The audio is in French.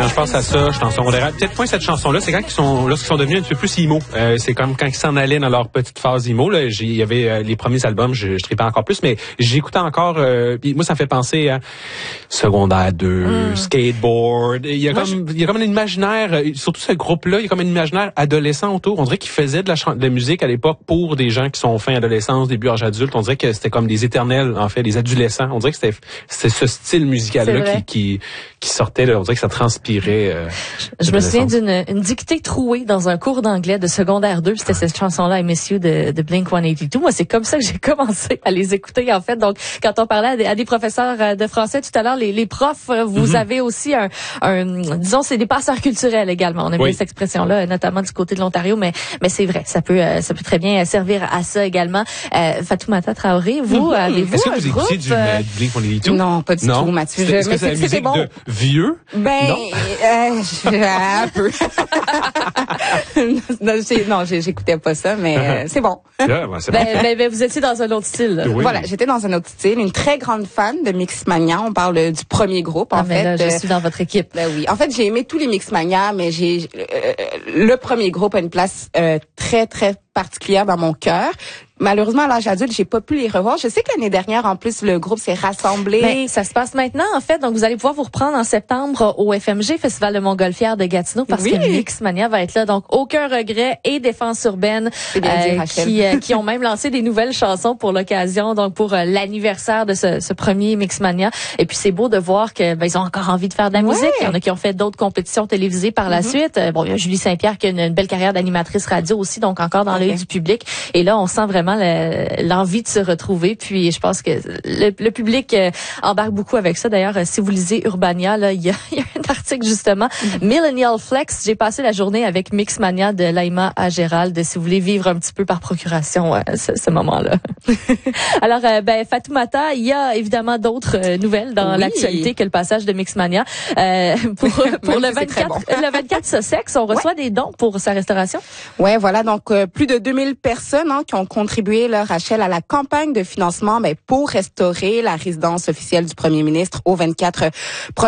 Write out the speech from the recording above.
je pense à ça, je suis en secondaire. Peut-être pas cette chanson-là, c'est lorsqu'ils sont devenus un petit peu plus emo. C'est comme quand ils s'en allaient dans leur petite phase emo. Là, il y avait les premiers albums, je tripais encore plus, mais j'écoutais encore. Puis moi, ça me fait penser à secondaire 2, skateboard. Il y a comme un imaginaire, surtout ce groupe-là, il y a comme un imaginaire adolescent autour. On dirait qu'ils faisaient de la musique à l'époque pour des gens qui sont fin adolescence, début âge adulte. On dirait que c'était comme des éternels, en fait, des adolescents. On dirait que c'était ce style musical-là qui sortait. Là, on dirait que ça transpirait. Je me souviens d'une dictée trouée dans un cours d'anglais de secondaire 2. C'était cette chanson-là, I Miss You de Blink-182. Moi, c'est comme ça que j'ai commencé à les écouter, en fait. Donc, quand on parlait à des professeurs de français tout à l'heure, les profs, vous avez aussi disons, c'est des passeurs culturels également. On aime bien cette expression-là, notamment du côté de l'Ontario, mais c'est vrai, ça peut très bien servir à ça également. Fatoumata Traoré, vous, avez-vous Est-ce que vous écoutez du Blink-182? Non, pas du tout, Mathieu. Est-ce que c'est la musique de vieux? Un peu. non, j'écoutais pas ça, mais c'est bon. Vous étiez dans un autre style. Oui. Voilà, j'étais dans un autre style. Une très grande fan de Mixmania. On parle du premier groupe, en fait. Là, je suis dans votre équipe. Oui. En fait, j'ai aimé tous les Mixmania, mais le premier groupe a une place très, très particulière dans mon cœur. Malheureusement, à l'âge adulte, j'ai pas pu les revoir. Je sais que l'année dernière, en plus, le groupe s'est rassemblé. Mais ça se passe maintenant, en fait. Donc, vous allez pouvoir vous reprendre en septembre au FMG, Festival de Montgolfière de Gatineau, parce que Mixmania va être là. Donc, aucun regret et Défense urbaine, qui ont même lancé des nouvelles chansons pour l'occasion, donc pour l'anniversaire de ce premier Mixmania. Et puis, c'est beau de voir que ils ont encore envie de faire de la musique. Il y en a qui ont fait d'autres compétitions télévisées par la suite. Bon, il y a Julie Saint-Pierre qui a une belle carrière d'animatrice radio aussi, donc encore dans l'œil du public. Et là, on sent vraiment l'envie de se retrouver. Puis je pense que le public embarque beaucoup avec ça. D'ailleurs, si vous lisez Urbania, là, il y a un article justement. Millennial Flex. J'ai passé la journée avec Mixmania de Laïma à Gérald. Si vous voulez vivre un petit peu par procuration ce moment-là. Alors, Fatoumata, il y a évidemment d'autres nouvelles dans l'actualité que le passage de Mixmania. Pour le 24 Sussex, on reçoit des dons pour sa restauration. Ouais, voilà. Donc, plus de 2000 personnes qui ont contribué, là, Rachel, à la campagne de financement pour restaurer la résidence officielle du premier ministre au 24